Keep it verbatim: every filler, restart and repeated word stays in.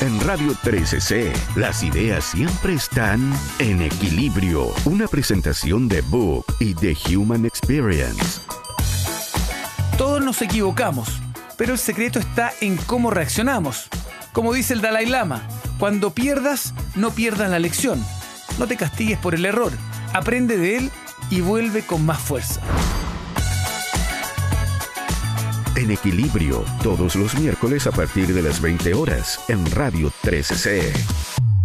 En Radio trece C, las ideas siempre están en equilibrio. Una presentación de Book y The Human Experience. Todos nos equivocamos, pero el secreto está en cómo reaccionamos. Como dice el Dalai Lama, cuando pierdas, no pierdas la lección. No te castigues por el error. Aprende de él y vuelve con más fuerza. En equilibrio, todos los miércoles a partir de las veinte horas en Radio trece C.